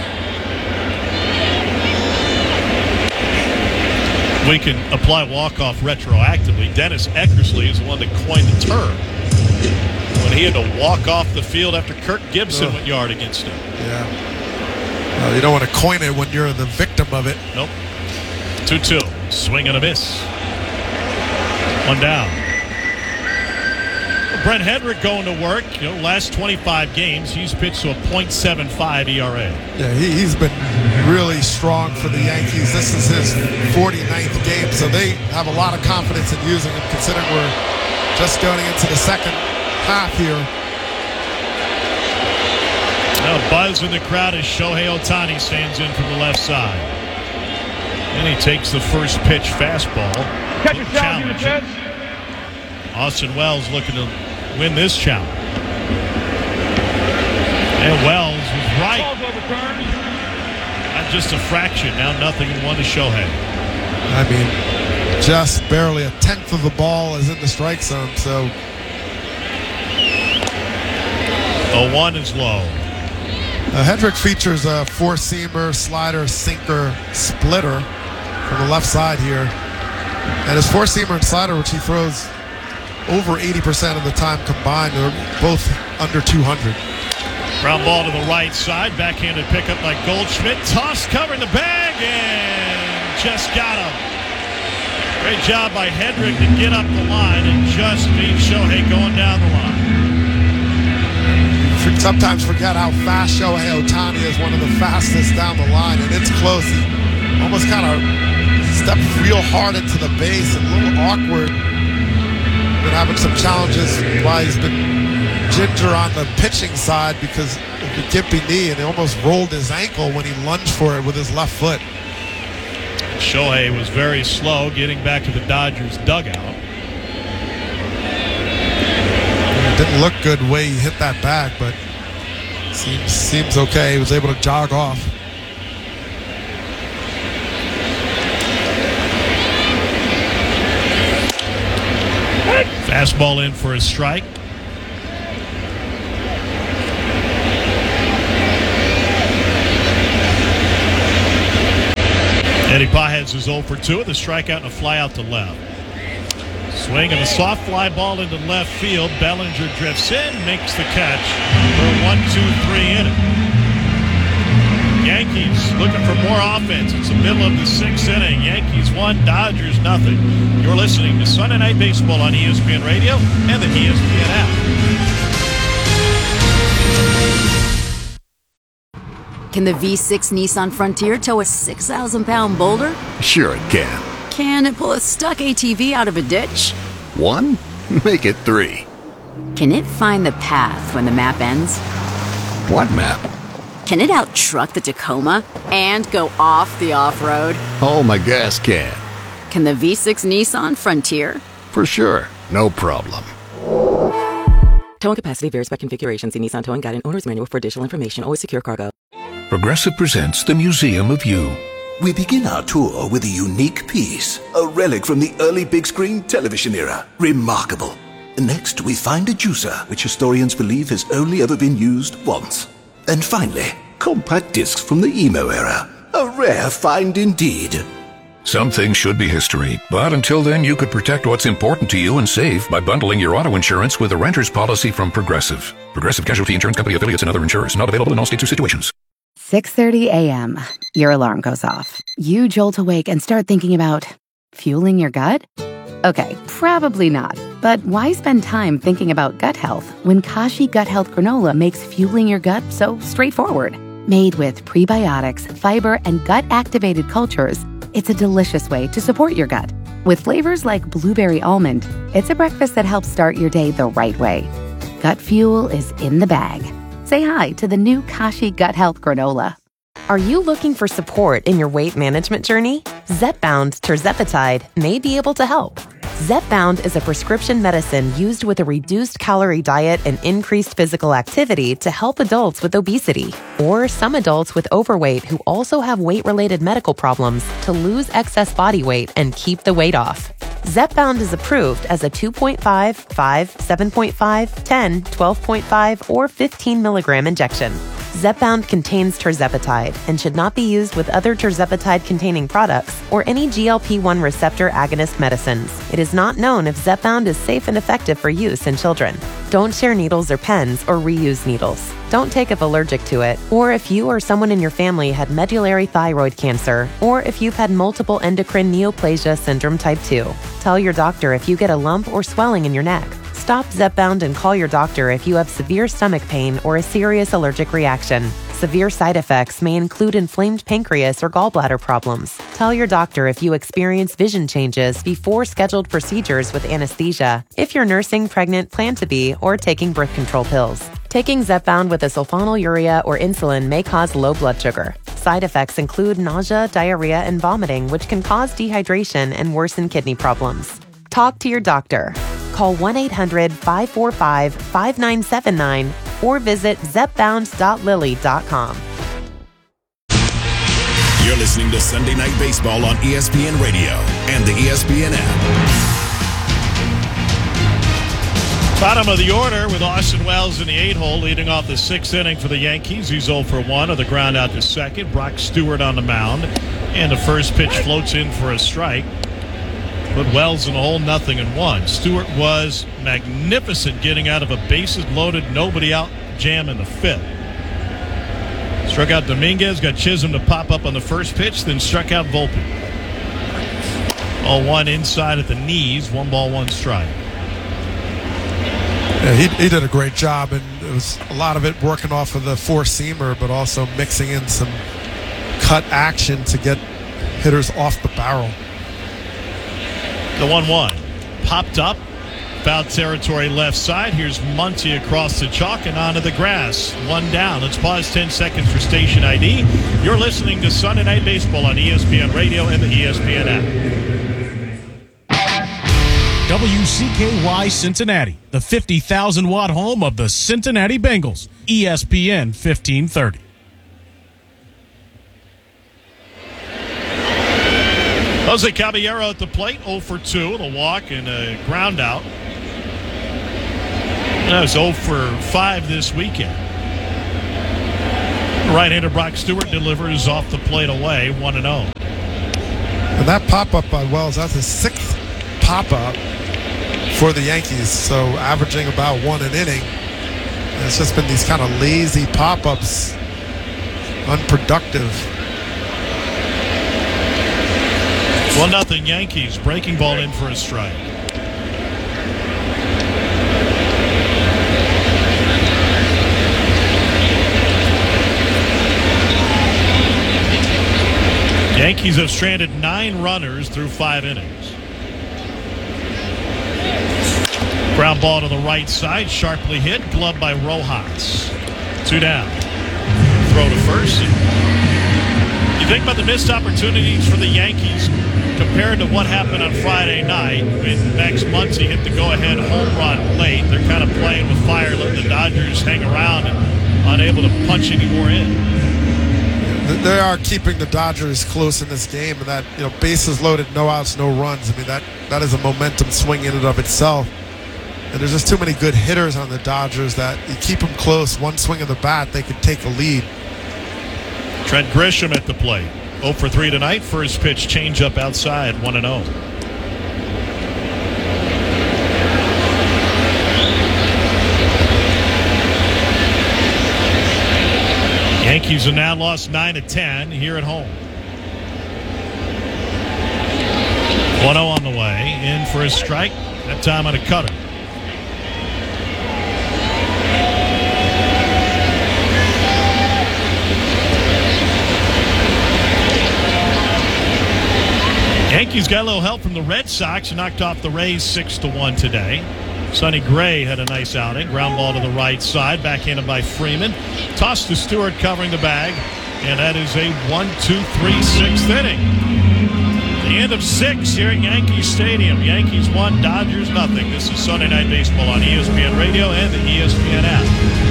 We can apply walk-off retroactively. Dennis Eckersley is the one that coined the term when he had to walk off the field after Kirk Gibson Ugh. went yard against him. Yeah. Well, you don't want to coin it when you're the victim of it. Nope. two two. Swing and a miss. One down. Well, Brent Hendrick going to work. You know, last twenty-five games, he's pitched to a point seven five E R A. Yeah, he, he's been really strong for the Yankees. This is his forty-ninth game, so they have a lot of confidence in using him, considering we're just going into the second half here. Now buzz in the crowd as Shohei Ohtani stands in from the left side. And he takes the first pitch fastball. Catch your challenge, challenge. Austin Wells looking to win this challenge. And Wells was right. Not just a fraction. Now nothing and one to Shohei. I mean, just barely a tenth of the ball is in the strike zone, so. oh one is low. Uh, Hendrick features a four-seamer, slider, sinker, splitter from the left side here. And his four-seamer and slider, which he throws over eighty percent of the time combined, are both under two hundred. Ground ball to the right side. Backhanded pickup by Goldschmidt. Toss covering the bag and just got him. Great job by Hendrick to get up the line and just beat Shohei going down the line. Sometimes forget how fast Shohei Ohtani is, one of the fastest down the line, and it's close. He almost kind of stepped real hard into the base and a little awkward. Been having some challenges while he's been ginger on the pitching side because of the gimpy knee, and he almost rolled his ankle when he lunged for it with his left foot. Shohei was very slow getting back to the Dodgers dugout. It didn't look good the way he hit that bag, but seems seems okay. He was able to jog off. Fastball in for a strike. Eddie Pages is oh for two with a strikeout and a fly out to left. Swing and a soft fly ball into left field. Bellinger drifts in, makes the catch for a one two three inning. Yankees looking for more offense. It's the middle of the sixth inning. Yankees one, Dodgers nothing. You're listening to Sunday Night Baseball on E S P N Radio and the E S P N app. Can the V six Nissan Frontier tow a six thousand pound boulder? Sure it can. Can it pull a stuck A T V out of a ditch? One? Make it three. Can it find the path when the map ends? What map? Can it out-truck the Tacoma and go off the off-road? Oh, my gas can. Can the V six Nissan Frontier? For sure. No problem. Towing capacity varies by configuration. See Nissan Towing Guide and Owner's Manual for additional information. Always secure cargo. Progressive presents the Museum of You. We begin our tour with a unique piece, a relic from the early big screen television era. Remarkable. Next, we find a juicer, which historians believe has only ever been used once. And finally, compact discs from the emo era. A rare find indeed. Some things should be history, but until then you could protect what's important to you and save by bundling your auto insurance with a renter's policy from Progressive. Progressive Casualty Insurance Company affiliates and other insurers. Not available in all states or situations. six thirty a.m. Your alarm goes off. You jolt awake and start thinking about fueling your gut? Okay, probably not. But why spend time thinking about gut health when Kashi Gut Health Granola makes fueling your gut so straightforward? Made with prebiotics, fiber, and gut-activated cultures, it's a delicious way to support your gut. With flavors like blueberry almond, it's a breakfast that helps start your day the right way. Gut fuel is in the bag. Say hi to the new Kashi Gut Health Granola. Are you looking for support in your weight management journey? Zepbound Tirzepatide may be able to help. Zepbound is a prescription medicine used with a reduced calorie diet and increased physical activity to help adults with obesity, or some adults with overweight who also have weight-related medical problems to lose excess body weight and keep the weight off. Zepbound is approved as a two point five, five, seven point five, ten, twelve point five, or fifteen milligram injection. Zepbound contains tirzepatide and should not be used with other tirzepatide-containing products or any G L P one receptor agonist medicines. It is not known if Zepbound is safe and effective for use in children. Don't share needles or pens or reuse needles. Don't take if allergic to it, or if you or someone in your family had medullary thyroid cancer, or if you've had multiple endocrine neoplasia syndrome type two. Tell your doctor if you get a lump or swelling in your neck. Stop Zepbound and call your doctor if you have severe stomach pain or a serious allergic reaction. Severe side effects may include inflamed pancreas or gallbladder problems. Tell your doctor if you experience vision changes before scheduled procedures with anesthesia, if you're nursing, pregnant, plan to be, or taking birth control pills. Taking Zepbound with a sulfonylurea or insulin may cause low blood sugar. Side effects include nausea, diarrhea, and vomiting, which can cause dehydration and worsen kidney problems. Talk to your doctor. Call one eight hundred, five four five, five nine seven nine or visit zepbound dot lilly dot com. You're listening to Sunday Night Baseball on E S P N Radio and the E S P N app. Bottom of the order with Austin Wells in the eight-hole leading off the sixth inning for the Yankees. He's oh for one on the ground out to second. Brock Stewart on the mound. And the first pitch floats in for a strike. Put Wells in the hole, nothing and one. Stewart was magnificent getting out of a bases-loaded, nobody out jam in the fifth. Struck out Dominguez, got Chisholm to pop up on the first pitch, then struck out Volpe. oh one inside at the knees, one ball, one strike. Yeah, he, he did a great job, and it was a lot of it working off of the four-seamer, but also mixing in some cut action to get hitters off the barrel. The one one popped up, foul territory left side. Here's Muncy across the chalk and onto the grass. One down. Let's pause ten seconds for station I D. You're listening to Sunday Night Baseball on E S P N Radio and the E S P N app. W C K Y Cincinnati, the fifty thousand watt home of the Cincinnati Bengals. E S P N fifteen thirty. Jose Caballero at the plate, oh for two, with a walk and a ground out. That was oh for five this weekend. Right-hander Brock Stewart delivers off the plate away, one and oh. And that pop-up by Wells, that's his sixth pop-up for the Yankees, so averaging about one an inning. And it's just been these kind of lazy pop-ups, unproductive. One nothing Yankees, breaking ball in for a strike. Yankees have stranded nine runners through five innings. Ground ball to the right side, sharply hit, gloved by Rojas. Two down. Throw to first. You think about the missed opportunities for the Yankees compared to what happened on Friday night. I mean, Max Muncy hit the go-ahead home run late. They're kind of playing with fire, letting the Dodgers hang around and unable to punch any more in. They are keeping the Dodgers close in this game, and that, you know, bases loaded, no outs, no runs. I mean, that that is a momentum swing in and of itself. And there's just too many good hitters on the Dodgers that you keep them close. One swing of the bat, they could take a lead. Trent Grisham at the plate. oh for three tonight. First pitch, changeup outside, one and oh. Yankees have now lost nine to ten here at home. one oh on the way. In for a strike. That time on a cutter. Yankees got a little help from the Red Sox, who knocked off the Rays six to one today. Sonny Gray had a nice outing. Ground ball to the right side. Backhanded by Freeman. Toss to Stewart covering the bag. And that is a one two three sixth inning. The end of six here at Yankee Stadium. Yankees one, Dodgers nothing. This is Sunday Night Baseball on E S P N Radio and the E S P N app.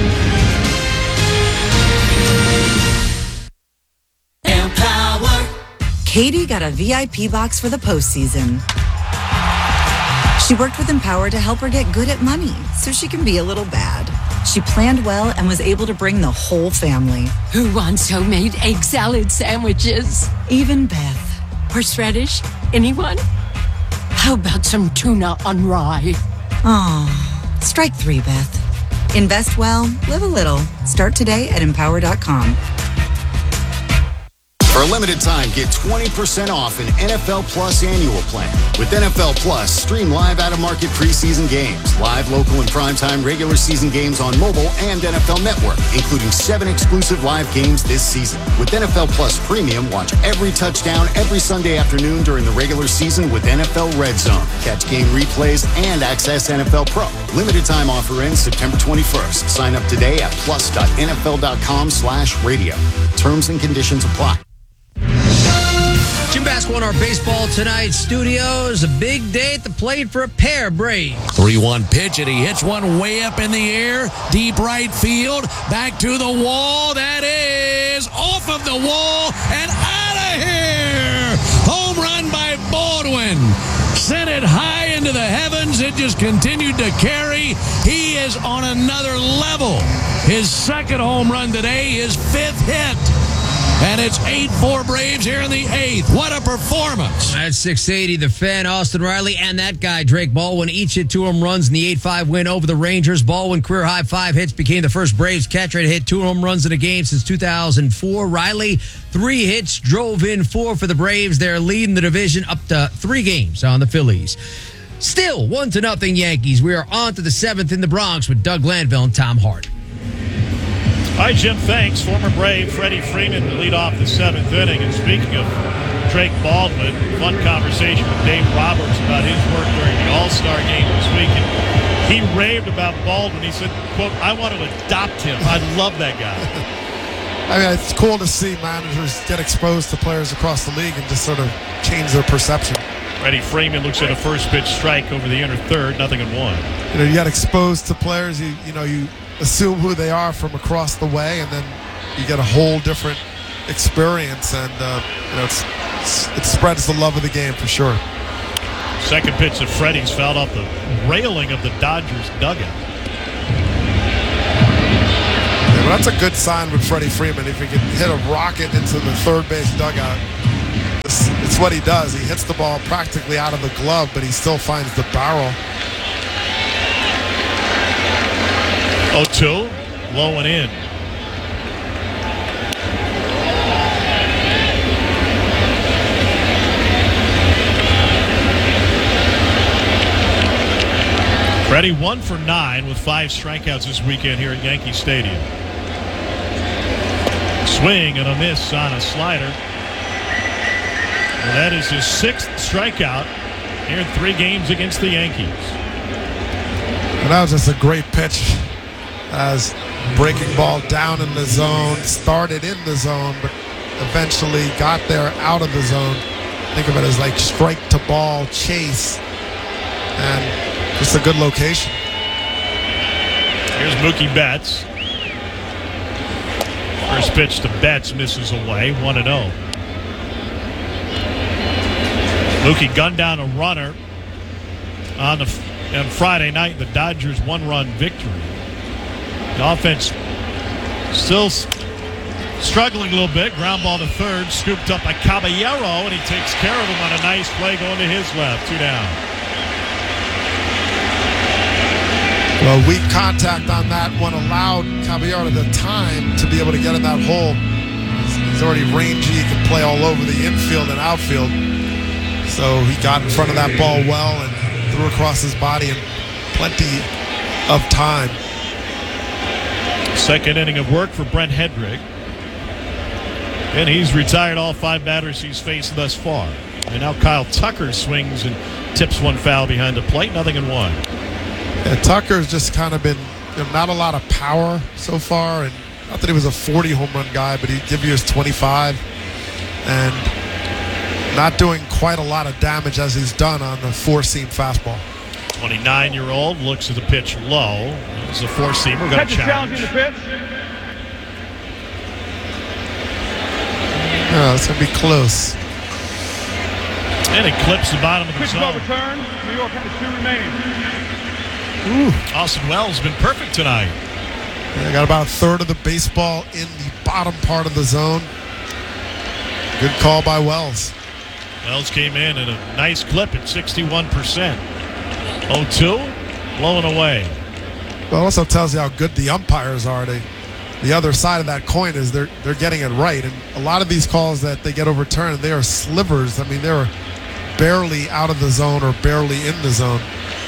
Katie got a V I P box for the postseason. She worked with Empower to help her get good at money so she can be a little bad. She planned well and was able to bring the whole family. Who wants homemade egg salad sandwiches? Even Beth. Horseradish? Anyone? How about some tuna on rye? Aw, strike three, Beth. Invest well, live a little. Start today at empower dot com. For a limited time, get twenty percent off an N F L Plus annual plan. With N F L Plus, stream live out-of-market preseason games, live local and primetime regular season games on mobile and N F L Network, including seven exclusive live games this season. With N F L Plus Premium, watch every touchdown every Sunday afternoon during the regular season with N F L Red Zone. Catch game replays and access N F L Pro. Limited time offer ends September twenty-first. Sign up today at plus dot N F L dot com slash radio. Terms and conditions apply. Jim Basco on our Baseball Tonight studios. A big day at the plate for a pair of Braves. three one pitch, and he hits one way up in the air. Deep right field. Back to the wall. That is off of the wall and out of here. Home run by Baldwin. Sent it high into the heavens. It just continued to carry. He is on another level. His second home run today, his fifth hit. And it's eight four Braves here in the eighth. What a performance. That's six eighty, the fan, Austin Riley, and that guy, Drake Baldwin, each hit two home runs in the eight five win over the Rangers. Baldwin, career-high five hits, became the first Braves catcher to hit two home runs in a game since two thousand four. Riley, three hits, drove in four for the Braves. They're leading the division up to three games on the Phillies. Still, one to nothing Yankees. We are on to the seventh in the Bronx with Doug Glanville and Tom Hart. Hi, Jim. Thanks. Former Brave Freddie Freeman to lead off the seventh inning. And speaking of Drake Baldwin, fun conversation with Dave Roberts about his work during the All-Star game this week. And he raved about Baldwin. He said, quote, I want to adopt him. I love that guy. I mean, it's cool to see managers get exposed to players across the league and just sort of change their perception. Freddie Freeman looks at a first pitch strike over the inner third, nothing in one. You know, you get exposed to players, you, you know, you assume who they are from across the way, and then you get a whole different experience, and uh, you know, it's, it's, it spreads the love of the game for sure. Second pitch of Freddie's fouled off the railing of the Dodgers dugout. Well, that's a good sign with Freddie Freeman. If he can hit a rocket into the third base dugout, it's, it's what he does. He hits the ball practically out of the glove, but he still finds the barrel. oh two, low and in. Freddie one for nine with five strikeouts this weekend here at Yankee Stadium. Swing and a miss on a slider. And that is his sixth strikeout here in three games against the Yankees. And that was just a great pitch as breaking ball down in the zone, started in the zone, but eventually got there out of the zone. Think of it as like strike to ball chase. And just a good location. Here's Mookie Betts. First pitch to Betts misses away, one and oh. Mookie gunned down a runner on the on Friday night, the Dodgers one-run victory. The offense still s- struggling a little bit. Ground ball to third, scooped up by Caballero, and he takes care of him on a nice play going to his left. Two down. Well, weak contact on that one allowed Caballero the time to be able to get in that hole. He's already rangy. He can play all over the infield and outfield. So he got in front of that ball well and threw across his body in plenty of time. Second inning of work for Brent Hedrick. And he's retired all five batters he's faced thus far. And now Kyle Tucker swings and tips one foul behind the plate. Nothing in one. Yeah, Tucker's just kind of been, you know, not a lot of power so far. And not that he was a forty home run guy, but he'd give you his twenty-five. And not doing quite a lot of damage as he's done on the four-seam fastball. twenty-nine-year-old looks at the pitch low. It's a four-seamer. Got a challenge. The pitch. Oh, it's going to be close. And it clips the bottom of the Pitch zone. ball return. New York has two remaining. Ooh. Austin Wells been perfect tonight. Yeah, got about a third of the baseball in the bottom part of the zone. Good call by Wells. Wells came in at a nice clip at sixty-one percent. oh two, blowing away. Well, it also tells you how good the umpires are. They, the other side of that coin is they're they're getting it right. And a lot of these calls that they get overturned, they are slivers. I mean, they're barely out of the zone or barely in the zone.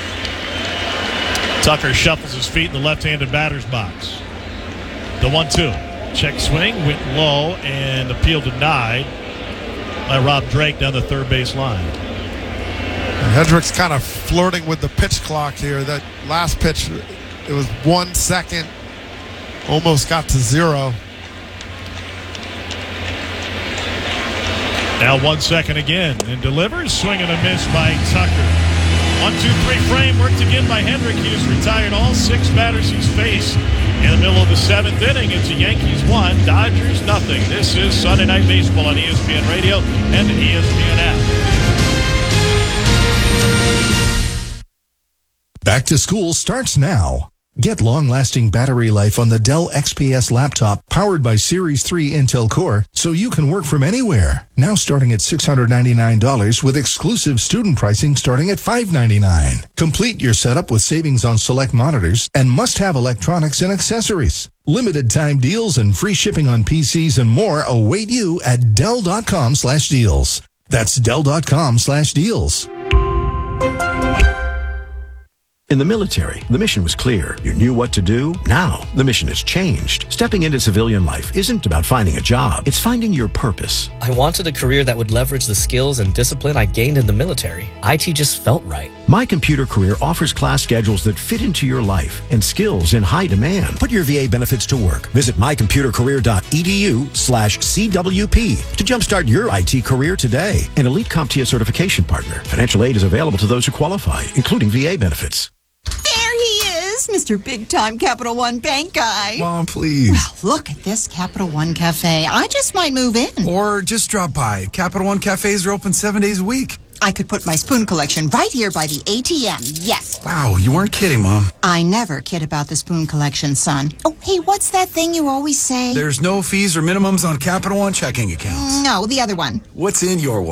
Tucker shuffles his feet in the left-handed batter's box. The one two. Check swing, went low, and appeal denied by Rob Drake down the third base line. And Hedrick's kind of flirting with the pitch clock here. That last pitch, it was one second, almost got to zero. Now one second again, and delivers, swing and a miss by Tucker. One, two, three frame worked again by Hendrick. He has retired all six batters he's faced in the middle of the seventh inning. It's the Yankees one, Dodgers nothing. This is Sunday Night Baseball on E S P N Radio and the E S P N app. Back to school starts now. Get long-lasting battery life on the Dell X P S laptop powered by Series three Intel Core so you can work from anywhere. Now starting at six hundred ninety-nine dollars with exclusive student pricing starting at five hundred ninety-nine dollars. Complete your setup with savings on select monitors and must-have electronics and accessories. Limited time deals and free shipping on P Cs and more await you at Dell.com slash deals. That's Dell.com slash deals. In the military, the mission was clear. You knew what to do. Now, the mission has changed. Stepping into civilian life isn't about finding a job. It's finding your purpose. I wanted a career that would leverage the skills and discipline I gained in the military. I T just felt right. My Computer Career offers class schedules that fit into your life and skills in high demand. Put your V A benefits to work. Visit mycomputercareer.edu slash CWP to jumpstart your I T career today. An Elite CompTIA certification partner. Financial aid is available to those who qualify, including V A benefits. There he is, Mister Big Time Capital One Bank guy. Mom, please. Well, look at this Capital One Cafe. I just might move in. Or just drop by. Capital One Cafes are open seven days a week. I could put my spoon collection right here by the A T M. Yes. Wow, you weren't kidding, Mom. I never kid about the spoon collection, son. Oh, hey, what's that thing you always say? There's no fees or minimums on Capital One checking accounts. No, the other one. What's in your wallet?